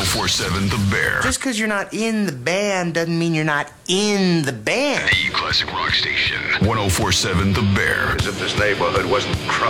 1047 The Bear. Just because you're not in the band doesn't mean you're not in the band. The classic rock station. 1047 The Bear. As if this neighborhood wasn't crowded